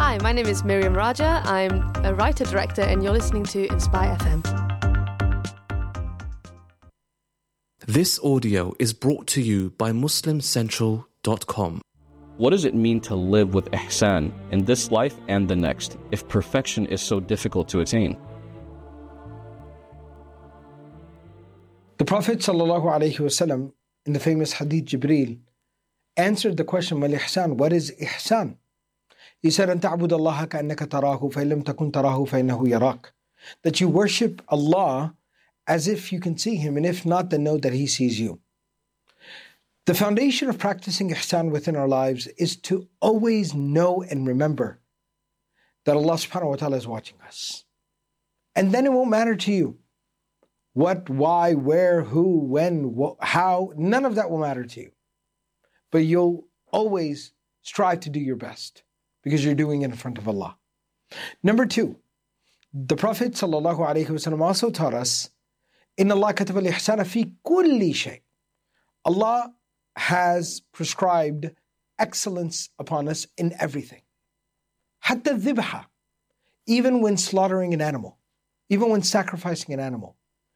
Hi, my name is Miriam Raja. I'm a writer-director and you're listening to Inspire FM. This audio is brought to you by MuslimCentral.com. What does it mean to live with ihsan in this life and the next, if perfection is so difficult to attain? The Prophet ﷺ, in the famous Hadith Jibreel, answered the question, Mal ihsan, what is ihsan? He said, أن تعبد الله كأنك تراه فإن لم تكن تراه فإنه يراك. That you worship Allah as if you can see Him, and if not, then know that He sees you. The foundation of practicing ihsan within our lives is to always know and remember that Allah subhanahu wa ta'ala is watching us. And then it won't matter to you what, why, where, who, when, how, none of that will matter to you. But you'll always strive to do your best because you're doing it in front of Allah. Number two, the Prophet ﷺ also taught us, إِنَّ اللَّهَ كَتَبَ الْإِحْسَانَ فِي كُلِّ شَيْءٍ. Allah has prescribed excellence upon us in everything. حَتَّى الذِّبْحَ. Even when slaughtering an animal, even when sacrificing an animal.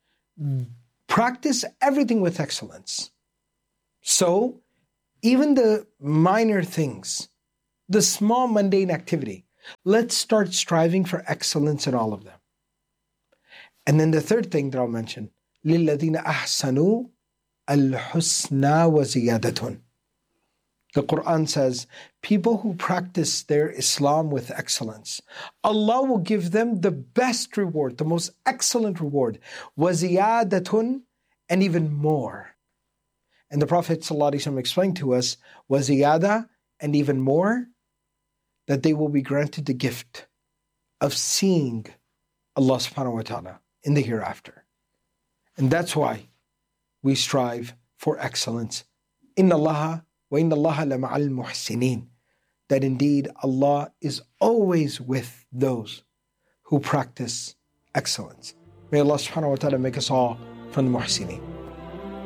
Practice everything with excellence. So, even the minor things, the small mundane activity, let's start striving for excellence in all of them. And then the third thing that I'll mention, لِلَّذِينَ أَحْسَنُوا الْحُسْنَى وَزِيَادَةٌ. The Quran says, people who practice their Islam with excellence, Allah will give them the best reward, the most excellent reward, وَزِيَادَةٌ, and even more. And the Prophet ﷺ explained to us, وَزِيَادَة, and even more, that they will be granted the gift of seeing Allah subhanahu wa ta'ala in the hereafter. And that's why we strive for excellence. Inna Allaha wa inna Allaha la ma'al muhsinin. That indeed Allah is always with those who practice excellence. May Allah subhanahu wa ta'ala make us all from the muhsinin.